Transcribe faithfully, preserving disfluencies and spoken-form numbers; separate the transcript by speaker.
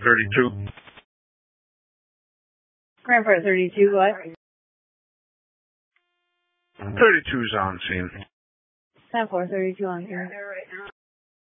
Speaker 1: thirty-two.
Speaker 2: Grandpa thirty-two, what?
Speaker 1: thirty-two's on scene.
Speaker 2: ten four, thirty-two on scene.